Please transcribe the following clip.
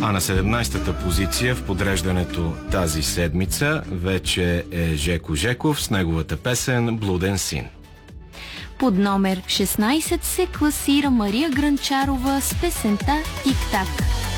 А на 17-та позиция в подреждането тази седмица вече е Жеко Жеков с неговата песен "Блуден син". Под номер 16 се класира Мария Грънчарова с песента "Тик-так".